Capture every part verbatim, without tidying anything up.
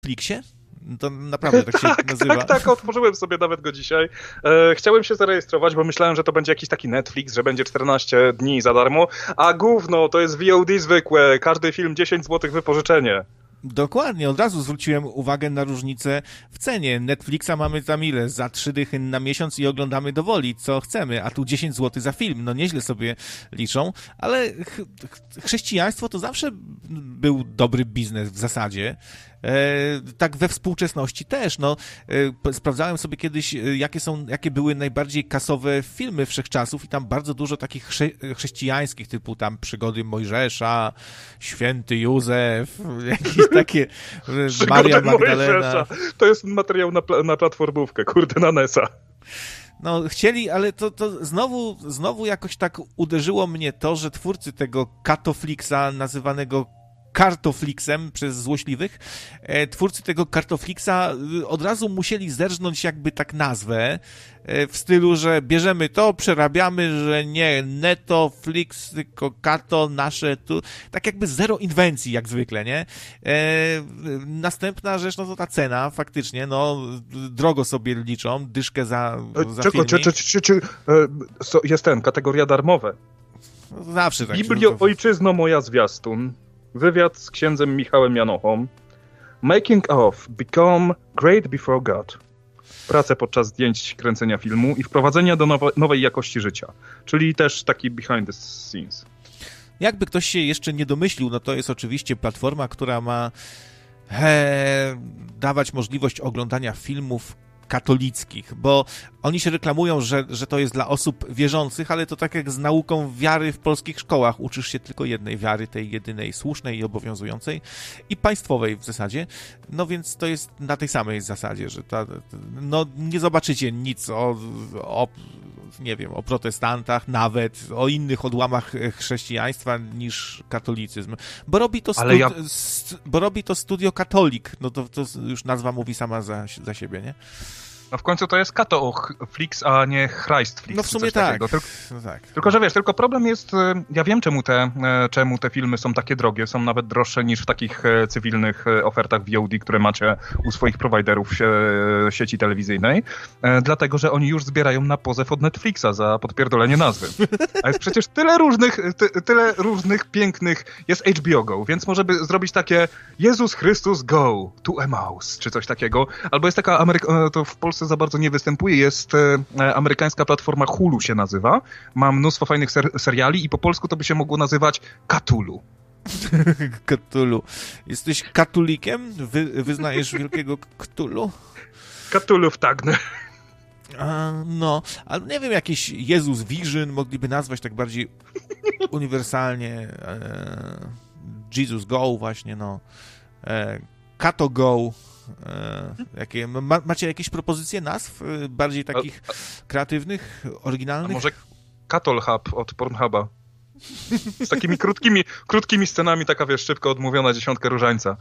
Netflixie? To naprawdę tak się tak, nazywa. Tak, tak, otworzyłem sobie nawet go dzisiaj. E, chciałem się zarejestrować, bo myślałem, że to będzie jakiś taki Netflix, że będzie czternaście dni za darmo, a gówno, to jest V O D zwykłe, każdy film dziesięć złotych wypożyczenie. Dokładnie, od razu zwróciłem uwagę na różnicę w cenie. Netflixa mamy tam ile? Za trzy dychy na miesiąc i oglądamy dowoli, co chcemy, a tu dziesięć złotych za film. No nieźle sobie liczą, ale ch- ch- chrześcijaństwo to zawsze był dobry biznes w zasadzie. E, tak we współczesności też. No, e, sprawdzałem sobie kiedyś, e, jakie są, jakie były najbardziej kasowe filmy wszechczasów i tam bardzo dużo takich chrze- chrześcijańskich, typu tam Przygody Mojżesza, Święty Józef, jakieś takie e, Maria Magdalena. Mojżesza. To jest materiał na, pla- na platformówkę, kurde, na Nesa. No, chcieli, ale to, to znowu, znowu jakoś tak uderzyło mnie to, że twórcy tego Katoflixa, nazywanego Kartoflixem przez złośliwych, e, twórcy tego Kartoflixa od razu musieli zerżnąć jakby tak nazwę e, w stylu, że bierzemy to, przerabiamy, że nie Netoflix, tylko Kato, nasze tu, tak jakby zero inwencji jak zwykle, nie? E, następna rzecz, no to ta cena faktycznie, no drogo sobie liczą, dyszkę za, za Czekaj, czy, czy, czy, czy, jest ten, kategoria darmowe. Zawsze tak. Biblio, ojczyzno moja, zwiastun. Wywiad z księdzem Michałem Janochą. Making of Become Great Before God. Prace podczas zdjęć kręcenia filmu i wprowadzenia do nowo- nowej jakości życia. Czyli też taki behind the scenes. Jakby ktoś się jeszcze nie domyślił, no to jest oczywiście platforma, która ma he, dawać możliwość oglądania filmów katolickich, bo oni się reklamują, że, że to jest dla osób wierzących, ale to tak jak z nauką wiary w polskich szkołach. Uczysz się tylko jednej wiary, tej jedynej słusznej i obowiązującej i państwowej w zasadzie. No więc to jest na tej samej zasadzie, że ta, no nie zobaczycie nic o, o nie wiem, o protestantach, nawet o innych odłamach chrześcijaństwa niż katolicyzm. Bo robi to, stu- ja... bo robi to Studio Katolik. No to, to już nazwa mówi sama za, za siebie, nie? No w końcu to jest Katoflix, a nie Christflix. No w sumie tak. Tylko, no tak. Tylko, że wiesz, tylko problem jest, ja wiem czemu te, czemu te filmy są takie drogie, są nawet droższe niż w takich cywilnych ofertach V O D, które macie u swoich prowajderów sieci telewizyjnej, dlatego, że oni już zbierają na pozew od Netflixa za podpierdolenie nazwy. A jest przecież tyle różnych, ty, tyle różnych pięknych, jest H B O Go, więc może by zrobić takie Jezus Chrystus Go to Emmaus, czy coś takiego, albo jest taka Ameryka, to w Polsce za bardzo nie występuje, jest e, amerykańska platforma Hulu się nazywa, ma mnóstwo fajnych ser- seriali i po polsku to by się mogło nazywać Cthulhu. Cthulhu. Jesteś katolikiem? Wy, wyznajesz wielkiego Cthulhu? Cthulhu wtagnę. A, no, ale nie wiem, jakiś Jezus Vision mogliby nazwać tak bardziej uniwersalnie. E, Jesus Go właśnie, no. E, Kato Go. E, jakie, ma, macie jakieś propozycje nazw e, bardziej takich a, a, kreatywnych, oryginalnych? A może Katol Hub od Pornhuba? Z takimi krótkimi, krótkimi scenami, taka wiesz, szybko odmówiona dziesiątka różańca.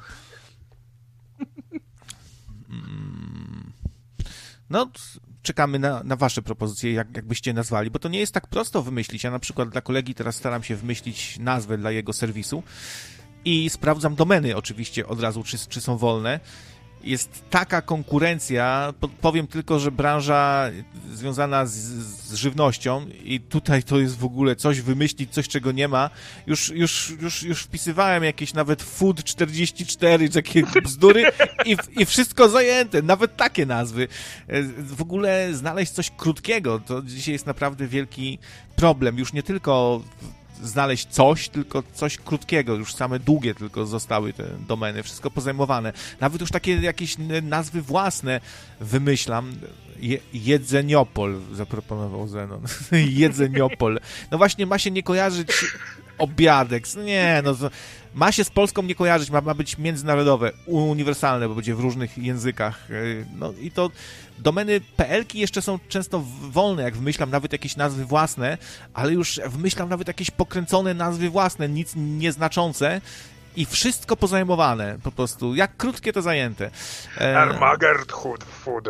No, czekamy na, na wasze propozycje, jak, jakbyście nazwali, bo to nie jest tak prosto wymyślić. Ja na przykład dla kolegi teraz staram się wymyślić nazwę dla jego serwisu i sprawdzam domeny oczywiście od razu, czy, czy są wolne. Jest taka konkurencja, powiem tylko, że branża związana z, z żywnością i tutaj to jest w ogóle coś wymyślić, coś czego nie ma. Już, już, już, już wpisywałem jakieś nawet Food czterdzieści cztery, takie bzdury i, i wszystko zajęte, nawet takie nazwy. W ogóle znaleźć coś krótkiego, to dzisiaj jest naprawdę wielki problem. Już nie tylko znaleźć coś, tylko coś krótkiego, już same długie tylko zostały te domeny, wszystko pozajmowane. Nawet już takie jakieś nazwy własne wymyślam. Je, Jedzeniopol zaproponował Zenon. Jedzeniopol. No właśnie ma się nie kojarzyć obiadek. Nie, no to ma się z Polską nie kojarzyć, ma, ma być międzynarodowe, uniwersalne, bo będzie w różnych językach. No i to domeny P L ki jeszcze są często wolne, jak wymyślam nawet jakieś nazwy własne, ale już wymyślam nawet jakieś pokręcone nazwy własne, nic nieznaczące i wszystko pozajmowane po prostu. Jak krótkie to zajęte. Ermagerd Hood Food.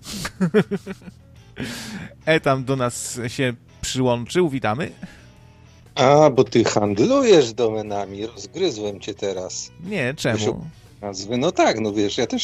E tam do nas się przyłączył, witamy. A, bo ty handlujesz domenami, rozgryzłem cię teraz. Nie, czemu? Nazwy, no tak, no wiesz, ja też